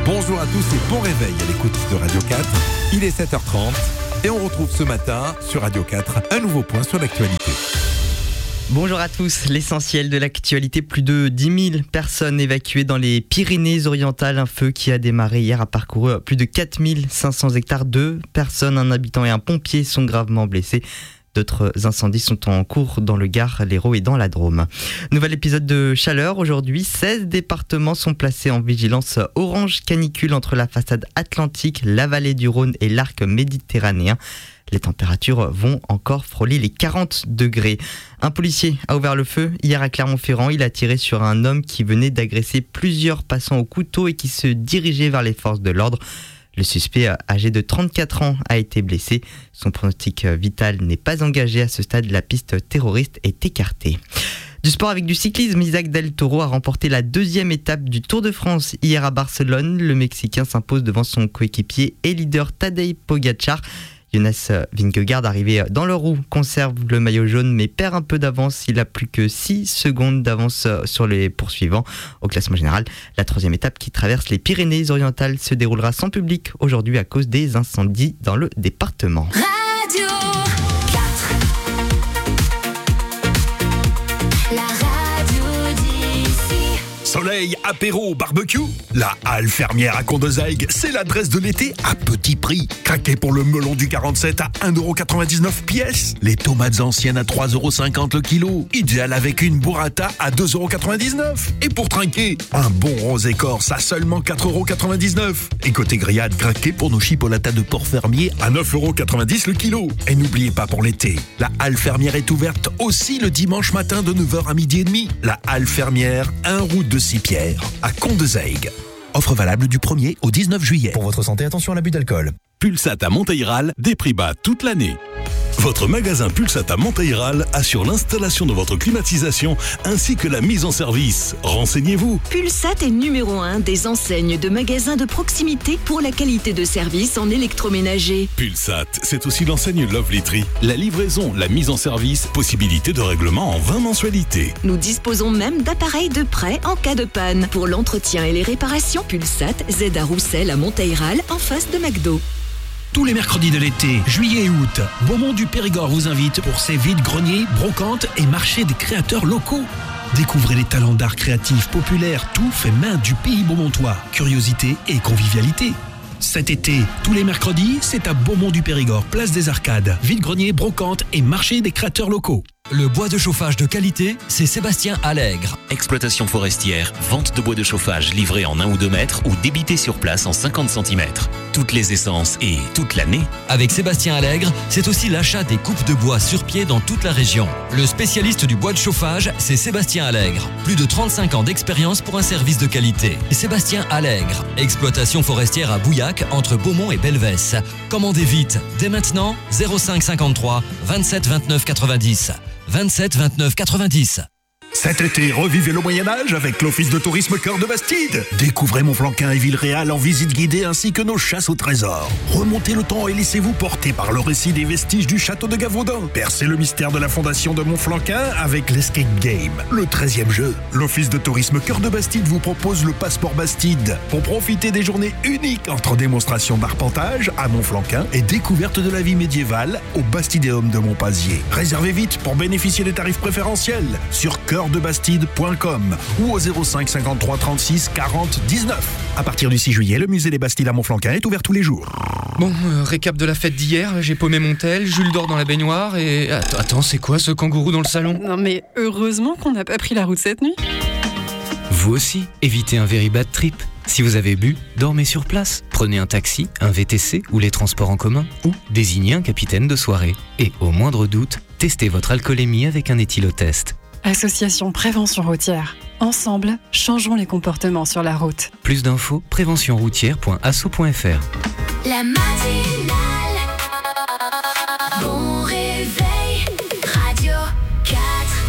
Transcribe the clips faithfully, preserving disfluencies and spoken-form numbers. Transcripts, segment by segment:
Bonjour à tous et bon réveil à l'écoute de Radio quatre. Il est sept heures trente et on retrouve ce matin sur Radio quatre un nouveau point sur l'actualité. Bonjour à tous, l'essentiel de l'actualité, plus de dix mille personnes évacuées dans les Pyrénées-Orientales. Un feu qui a démarré hier a parcouru plus de quatre mille cinq cents hectares. Deux personnes, un habitant et un pompier sont gravement blessés. D'autres incendies sont en cours dans le Gard, l'Hérault et dans la Drôme. Nouvel épisode de chaleur. Aujourd'hui, seize départements sont placés en vigilance orange canicule entre la façade atlantique, la vallée du Rhône et l'arc méditerranéen. Les températures vont encore frôler les quarante degrés. Un policier a ouvert le feu hier à Clermont-Ferrand. Il a tiré sur un homme qui venait d'agresser plusieurs passants au couteau et qui se dirigeait vers les forces de l'ordre. Le suspect, âgé de trente-quatre ans, a été blessé. Son pronostic vital n'est pas engagé à ce stade. La piste terroriste est écartée. Du sport avec du cyclisme, Isaac Del Toro a remporté la deuxième étape du Tour de France hier à Barcelone. Le Mexicain s'impose devant son coéquipier et leader Tadej Pogačar. Jonas Vingegaard, arrivé dans le roue, conserve le maillot jaune mais perd un peu d'avance. Il a plus que six secondes d'avance sur les poursuivants. Au classement général, la troisième étape qui traverse les Pyrénées-Orientales se déroulera sans public aujourd'hui à cause des incendies dans le département. Radio quatre. La radio d'ici. Soleil, apéro, barbecue. La Halle Fermière à Condezaygues, c'est l'adresse de l'été à petit prix. Craquez pour le melon du quarante-sept à un euro quatre-vingt-dix-neuf pièce. Les tomates anciennes à trois euros cinquante le kilo. Idéal avec une burrata à deux euros quatre-vingt-dix-neuf. Et pour trinquer, un bon rosé corse à seulement quatre euros quatre-vingt-dix-neuf. Et côté grillade, craquez pour nos chipolatas de porc fermier à neuf euros quatre-vingt-dix le kilo. Et n'oubliez pas pour l'été, la Halle Fermière est ouverte aussi le dimanche matin de neuf heures à midi et demi. La Halle Fermière, un route de Six-Pierres, à Condezaygues. Offre valable du premier au dix-neuf juillet. Pour votre santé, attention à l'abus d'alcool. Pulsat à Monteil-Ral, des prix bas toute l'année. Votre magasin Pulsat à Monteil-Ral assure l'installation de votre climatisation ainsi que la mise en service. Renseignez-vous. Pulsat est numéro un des enseignes de magasins de proximité pour la qualité de service en électroménager. Pulsat, c'est aussi l'enseigne Lovely Tree. La livraison, la mise en service, possibilité de règlement en vingt mensualités. Nous disposons même d'appareils de prêt en cas de panne. Pour l'entretien et les réparations, Pulsat, Z à Roussel à Monteil-Ral, en face de McDo. Tous les mercredis de l'été, juillet et août, Beaumont du Périgord vous invite pour ses vides-greniers, brocantes et marchés des créateurs locaux. Découvrez les talents d'art créatifs populaires, tout fait main du pays beaumontois, curiosité et convivialité. Cet été, tous les mercredis, c'est à Beaumont du Périgord, place des Arcades, vide-greniers, brocantes et marché des créateurs locaux. Le bois de chauffage de qualité, c'est Sébastien Allègre. Exploitation forestière, vente de bois de chauffage livré en un ou deux mètres ou débité sur place en cinquante centimètres. Toutes les essences et toute l'année. Avec Sébastien Allègre, c'est aussi l'achat des coupes de bois sur pied dans toute la région. Le spécialiste du bois de chauffage, c'est Sébastien Allègre. Plus de trente-cinq ans d'expérience pour un service de qualité. Sébastien Allègre, exploitation forestière à Bouillac, entre Beaumont et Belvès. Commandez vite, dès maintenant, zéro cinq cinquante-trois vingt-sept vingt-neuf quatre-vingt-dix. vingt-sept vingt-neuf quatre-vingt-dix. Cet été, revivez le Moyen-Âge avec l'Office de tourisme Cœur de Bastide. Découvrez Montflanquin et Villeréal en visite guidée ainsi que nos chasses au trésor. Remontez le temps et laissez-vous porter par le récit des vestiges du château de Gavaudan. Percez le mystère de la fondation de Montflanquin avec l'Escape Game, le treizième jeu. L'Office de tourisme Cœur de Bastide vous propose le passeport Bastide pour profiter des journées uniques entre démonstrations d'arpentage à Montflanquin et découverte de la vie médiévale au Bastidéum de Montpazier. Réservez vite pour bénéficier des tarifs préférentiels sur cœur de bastide point com ou au zéro cinq cinquante-trois trente-six quarante dix-neuf. À partir du six juillet, le musée des Bastides à Montflanquin est ouvert tous les jours. Bon, euh, récap de la fête d'hier, j'ai paumé mon tel, Jules dort dans la baignoire et... Attends, attends, c'est quoi ce kangourou dans le salon ? Non mais heureusement qu'on n'a pas pris la route cette nuit. Vous aussi, évitez un very bad trip. Si vous avez bu, dormez sur place. Prenez un taxi, un V T C ou les transports en commun ou désignez un capitaine de soirée. Et au moindre doute, testez votre alcoolémie avec un éthylotest. Association Prévention Routière. Ensemble, changeons les comportements sur la route. Plus d'infos, prévention routière point asso point f r. La matinale. Bon réveil. Radio quatre.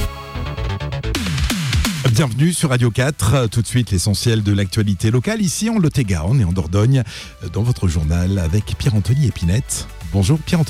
Bienvenue sur Radio quatre. Tout de suite, l'essentiel de l'actualité locale ici en Lot-et-Garonne et en Dordogne dans votre journal avec Pierre-Anthony Épinette. Bonjour Pierre-Anthony.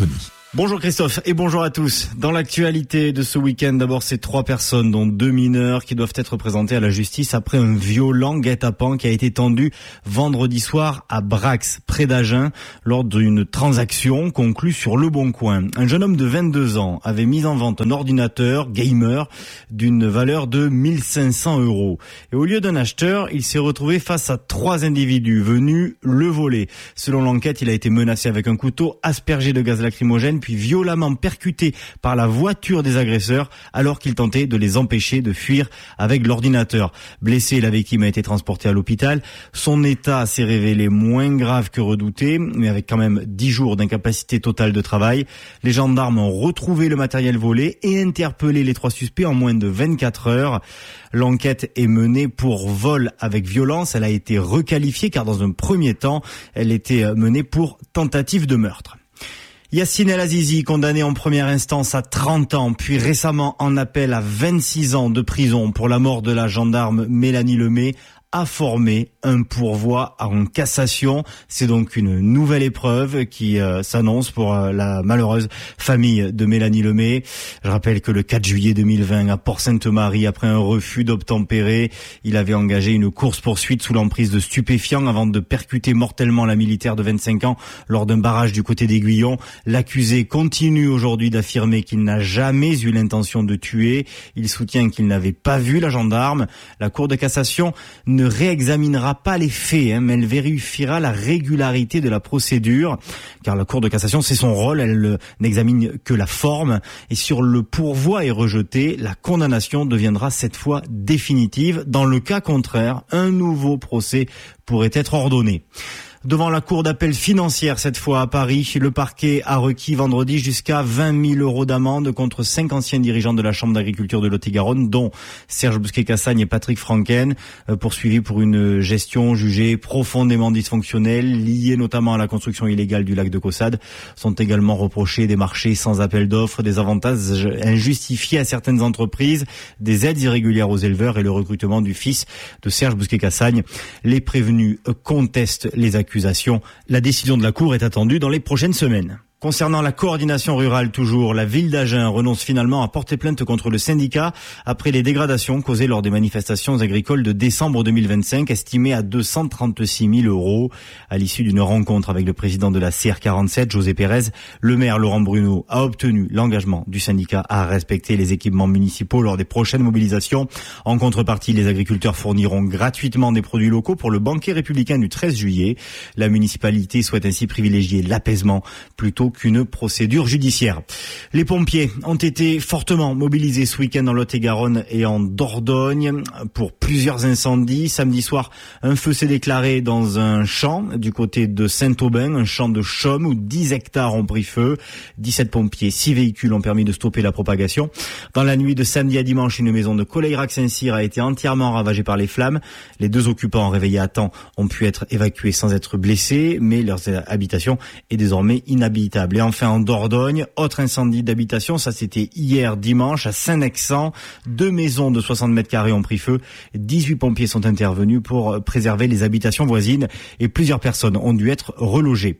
Bonjour Christophe et bonjour à tous. Dans l'actualité de ce week-end, d'abord ces trois personnes, dont deux mineurs, qui doivent être présentées à la justice après un violent guet-apens qui a été tendu vendredi soir à Brax, près d'Agen, lors d'une transaction conclue sur Le Bon Coin. Un jeune homme de vingt-deux ans avait mis en vente un ordinateur gamer d'une valeur de mille cinq cents euros. Et au lieu d'un acheteur, il s'est retrouvé face à trois individus venus le voler. Selon l'enquête, il a été menacé avec un couteau, aspergé de gaz lacrymogène, puis violemment percuté par la voiture des agresseurs alors qu'il tentait de les empêcher de fuir avec l'ordinateur. Blessé, la victime a été transportée à l'hôpital. Son état s'est révélé moins grave que redouté, mais avec quand même dix jours d'incapacité totale de travail. Les gendarmes ont retrouvé le matériel volé et interpellé les trois suspects en moins de vingt-quatre heures. L'enquête est menée pour vol avec violence. Elle a été requalifiée car dans un premier temps, elle était menée pour tentative de meurtre. Yacine El Azizi, condamné en première instance à trente ans, puis récemment en appel à vingt-six ans de prison pour la mort de la gendarme Mélanie Lemay, a formé un pourvoi en cassation. C'est donc une nouvelle épreuve qui euh, s'annonce pour euh, la malheureuse famille de Mélanie Lemay. Je rappelle que le quatre juillet deux mille vingt, à Port-Sainte-Marie, après un refus d'obtempérer, il avait engagé une course-poursuite sous l'emprise de stupéfiants avant de percuter mortellement la militaire de vingt-cinq ans lors d'un barrage du côté d'Aiguillon. L'accusé continue aujourd'hui d'affirmer qu'il n'a jamais eu l'intention de tuer. Il soutient qu'il n'avait pas vu la gendarme. La Cour de cassation ne réexaminera pas les faits, hein, mais elle vérifiera la régularité de la procédure, car la Cour de cassation, c'est son rôle, elle euh, n'examine que la forme, et sur le pourvoi est rejeté, la condamnation deviendra cette fois définitive. Dans le cas contraire, un nouveau procès pourrait être ordonné. Devant la cour d'appel financière, cette fois à Paris, le parquet a requis vendredi jusqu'à vingt mille euros d'amende contre cinq anciens dirigeants de la Chambre d'agriculture de Lot-et-Garonne, dont Serge Bousquet-Cassagne et Patrick Franken, poursuivis pour une gestion jugée profondément dysfonctionnelle, liée notamment à la construction illégale du lac de Caussade. Sont également reprochés des marchés sans appel d'offres, des avantages injustifiés à certaines entreprises, des aides irrégulières aux éleveurs et le recrutement du fils de Serge Bousquet-Cassagne. Les prévenus contestent les accusations. La décision de la Cour est attendue dans les prochaines semaines. Concernant la coordination rurale toujours, la ville d'Agen renonce finalement à porter plainte contre le syndicat après les dégradations causées lors des manifestations agricoles de décembre deux mille vingt-cinq, estimées à deux cent trente-six mille euros. À l'issue d'une rencontre avec le président de la C R quarante-sept, José Pérez, le maire Laurent Bruno a obtenu l'engagement du syndicat à respecter les équipements municipaux lors des prochaines mobilisations. En contrepartie, les agriculteurs fourniront gratuitement des produits locaux pour le banquet républicain du treize juillet. La municipalité souhaite ainsi privilégier l'apaisement plutôt qu'une procédure judiciaire. Les pompiers ont été fortement mobilisés ce week-end dans Lot-et-Garonne et en Dordogne pour plusieurs incendies. Samedi soir, un feu s'est déclaré dans un champ du côté de Saint-Aubin, un champ de chaume où dix hectares ont pris feu. dix-sept pompiers, six véhicules ont permis de stopper la propagation. Dans la nuit de samedi à dimanche, une maison de Coleirac-Saint-Cyr a été entièrement ravagée par les flammes. Les deux occupants réveillés à temps ont pu être évacués sans être blessés, mais leur habitation est désormais inhabitable. Et enfin en Dordogne, autre incendie d'habitation, ça c'était hier dimanche à Saint-Nexan. Deux maisons de soixante mètres carrés ont pris feu. dix-huit pompiers sont intervenus pour préserver les habitations voisines et plusieurs personnes ont dû être relogées.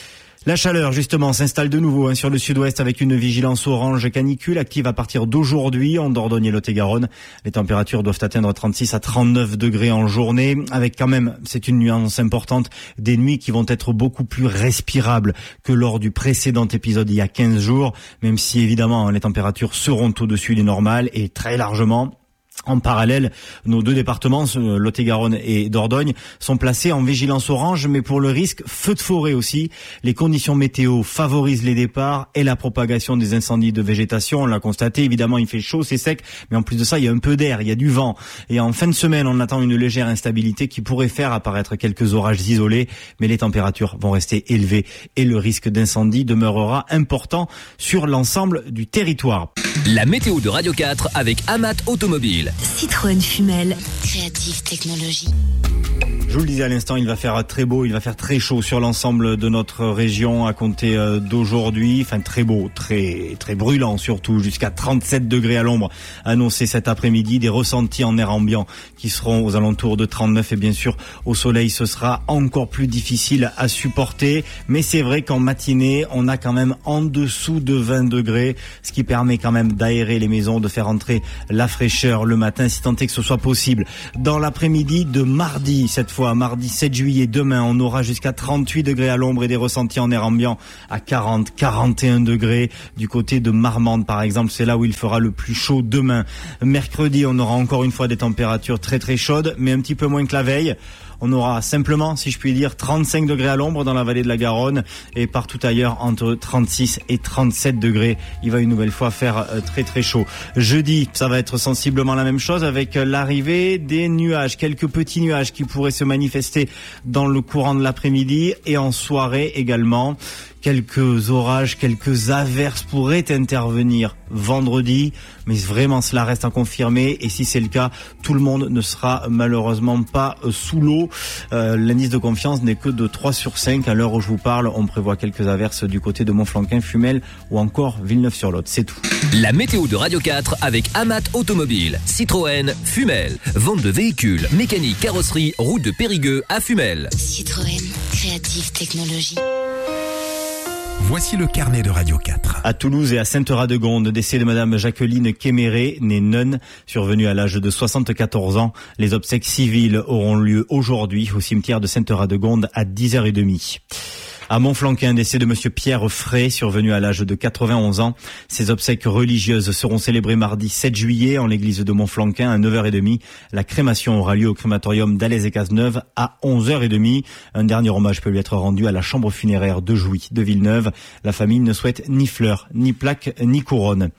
La chaleur, justement, s'installe de nouveau hein, sur le sud-ouest avec une vigilance orange canicule active à partir d'aujourd'hui en Dordogne et Lot-et-Garonne. Les températures doivent atteindre trente-six à trente-neuf degrés en journée, avec quand même, c'est une nuance importante, des nuits qui vont être beaucoup plus respirables que lors du précédent épisode il y a quinze jours, même si évidemment les températures seront au-dessus des normales et très largement. En parallèle, nos deux départements, Lot-et-Garonne et Dordogne, sont placés en vigilance orange, mais pour le risque feu de forêt aussi. Les conditions météo favorisent les départs et la propagation des incendies de végétation. On l'a constaté, évidemment, il fait chaud, c'est sec, mais en plus de ça, il y a un peu d'air, il y a du vent. Et en fin de semaine, on attend une légère instabilité qui pourrait faire apparaître quelques orages isolés, mais les températures vont rester élevées et le risque d'incendie demeurera important sur l'ensemble du territoire. La météo de Radio quatre avec Amat Automobile. Citroën Fumel. Créative Technologie. Je vous le disais à l'instant, il va faire très beau, il va faire très chaud sur l'ensemble de notre région à compter d'aujourd'hui. Enfin, très beau, très très brûlant surtout, jusqu'à trente-sept degrés à l'ombre annoncé cet après-midi. Des ressentis en air ambiant qui seront aux alentours de trente-neuf et bien sûr au soleil ce sera encore plus difficile à supporter. Mais c'est vrai qu'en matinée, on a quand même en dessous de vingt degrés, ce qui permet quand même d'aérer les maisons, de faire entrer la fraîcheur le matin si tant est que ce soit possible. Dans l'après-midi de mardi, cette fois mardi sept juillet, demain, on aura jusqu'à trente-huit degrés à l'ombre et des ressentis en air ambiant à quarante, quarante et un degrés du côté de Marmande par exemple. C'est là où il fera le plus chaud demain. Mercredi, on aura encore une fois des températures très très chaudes, mais un petit peu moins que la veille. On aura simplement, si je puis dire, trente-cinq degrés à l'ombre dans la vallée de la Garonne et partout ailleurs entre trente-six et trente-sept degrés. Il va une nouvelle fois faire très très chaud. Jeudi, ça va être sensiblement la même chose avec l'arrivée des nuages, quelques petits nuages qui pourraient se manifester dans le courant de l'après-midi et en soirée également. Quelques orages, quelques averses pourraient intervenir vendredi, mais vraiment cela reste à confirmer et si c'est le cas, tout le monde ne sera malheureusement pas sous l'eau. Euh, l'indice de confiance n'est que de trois sur cinq à l'heure où je vous parle. On prévoit quelques averses du côté de Montflanquin, Fumel ou encore Villeneuve-sur-Lot, c'est tout. La météo de Radio quatre avec Amat Automobile, Citroën, Fumel. Vente de véhicules, mécanique, carrosserie, route de Périgueux à Fumel. Citroën, créative technologie. Voici le carnet de Radio quatre. À Toulouse et à Sainte-Radegonde, décès de Madame Jacqueline Kéméré, née nonne, survenue à l'âge de soixante-quatorze ans. Les obsèques civiles auront lieu aujourd'hui au cimetière de Sainte-Radegonde à dix heures trente. À Montflanquin, décès de monsieur Pierre Frey, survenu à l'âge de quatre-vingt-onze ans. Ses obsèques religieuses seront célébrées mardi sept juillet en l'église de Montflanquin à neuf heures trente. La crémation aura lieu au crématorium d'Alès et Cazeneuve à onze heures trente. Un dernier hommage peut lui être rendu à la chambre funéraire de Jouy de Villeneuve. La famille ne souhaite ni fleurs, ni plaques, ni couronne.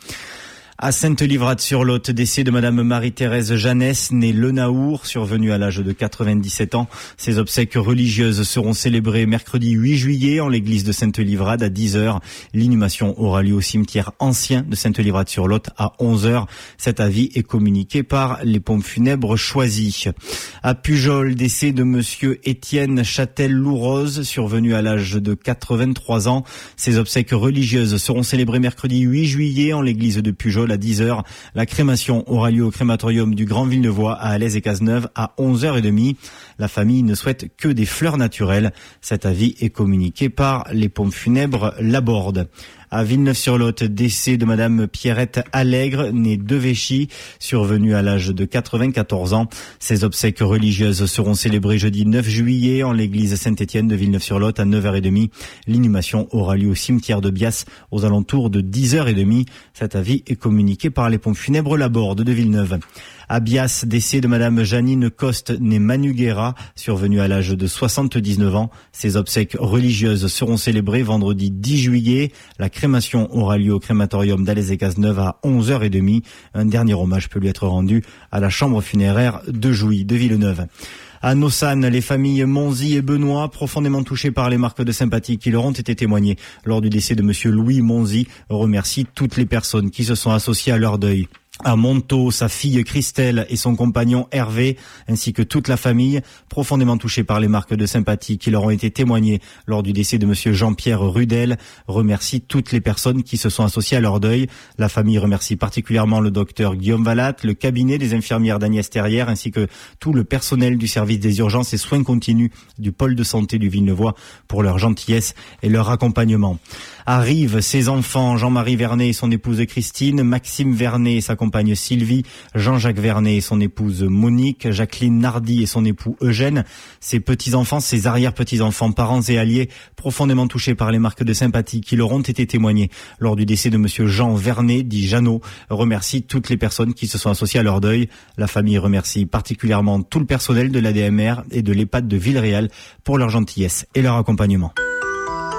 À Sainte-Livrade-sur-Lot, décès de Madame Marie-Thérèse Jeannès, née Le Naour, survenue à l'âge de quatre-vingt-dix-sept ans. Ses obsèques religieuses seront célébrées mercredi huit juillet en l'église de Sainte-Livrade à dix heures. L'inhumation aura lieu au cimetière ancien de Sainte-Livrade-sur-Lot à onze heures. Cet avis est communiqué par les pompes funèbres choisies. À Pujol, décès de monsieur Étienne Châtel-Lourose, survenu à l'âge de quatre-vingt-trois ans. Ses obsèques religieuses seront célébrées mercredi huit juillet en l'église de Pujol à dix heures. La crémation aura lieu au crématorium du Grand Villeneuvois à Alès et Cazeneuve à onze heures trente. La famille ne souhaite que des fleurs naturelles. Cet avis est communiqué par les pompes funèbres Laborde. À Villeneuve-sur-Lot, décès de Madame Pierrette Allègre, née de Véchy, survenue à l'âge de quatre-vingt-quatorze ans. Ses obsèques religieuses seront célébrées jeudi neuf juillet en l'église Saint-Étienne de Villeneuve-sur-Lot à neuf heures trente. L'inhumation aura lieu au cimetière de Bias aux alentours de dix heures trente. Cet avis est communiqué par les pompes funèbres Laborde de Villeneuve. À Bias, décès de Madame Janine Coste, née Manuguera, survenue à l'âge de soixante-dix-neuf ans. Ses obsèques religieuses seront célébrées vendredi dix juillet. La crémation aura lieu au crématorium d'Alès et Cazeneuve à onze heures trente. Un dernier hommage peut lui être rendu à la chambre funéraire de Jouy de Villeneuve. À Nossan, les familles Monzi et Benoît, profondément touchées par les marques de sympathie qui leur ont été témoignées lors du décès de monsieur Louis Monzi, remercient toutes les personnes qui se sont associées à leur deuil. À Montaut, sa fille Christelle et son compagnon Hervé, ainsi que toute la famille, profondément touchés par les marques de sympathie qui leur ont été témoignées lors du décès de monsieur Jean-Pierre Rudel, remercie toutes les personnes qui se sont associées à leur deuil. La famille remercie particulièrement le docteur Guillaume Vallat, le cabinet des infirmières d'Agnès Terrière, ainsi que tout le personnel du service des urgences et soins continus du pôle de santé du Villeneuvois pour leur gentillesse et leur accompagnement. À Rives, ses enfants, Jean-Marie Vernet et son épouse Christine, Maxime Vernet et sa compagne Sylvie, Jean-Jacques Vernet et son épouse Monique, Jacqueline Nardi et son époux Eugène, ses petits-enfants, ses arrière-petits-enfants, parents et alliés, profondément touchés par les marques de sympathie qui leur ont été témoignées lors du décès de monsieur Jean Vernet, dit Jeannot, remercie toutes les personnes qui se sont associées à leur deuil. La famille remercie particulièrement tout le personnel de l'A D M R et de l'EHPAD de Villeréal pour leur gentillesse et leur accompagnement.